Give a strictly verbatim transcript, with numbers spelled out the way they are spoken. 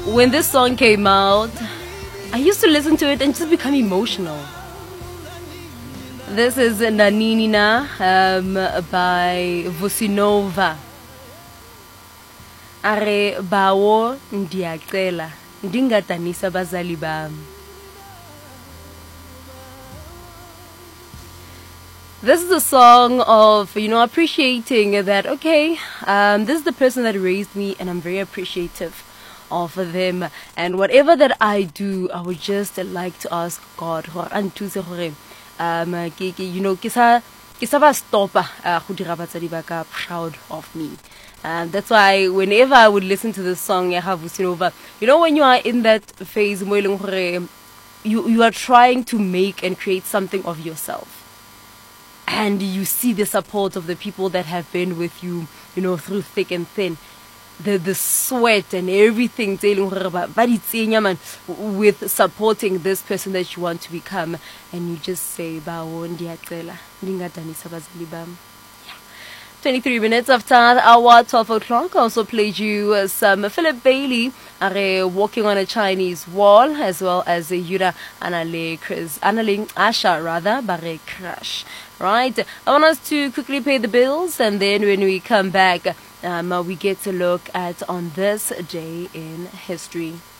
when this song came out, I used to listen to it and just become emotional. This is Naninina um, by Vusinova. Are bawo ndiyacela ndingadanisa bazali bami. This is a song of, you know, appreciating that, okay, um, this is the person that raised me and I'm very appreciative of them. And whatever that I do, I would just like to ask God, um, you know, kisa kisa ba stopa go dira batsadi ba ka proud of me. Um, that's why whenever I would listen to this song, you know, when you are in that phase, you, you are trying to make and create something of yourself. And you see the support of the people that have been with you, you know, through thick and thin. The the sweat and everything with supporting this person that you want to become. And you just say, twenty-three minutes after our twelve o'clock. Also played you uh, some Philip Bailey are walking on a Chinese wall, as well as a Yura Anale Chris Analing Asha rather Bare Crash. Right. I want us to quickly pay the bills, and then when we come back, um, we get to look at on this day in history.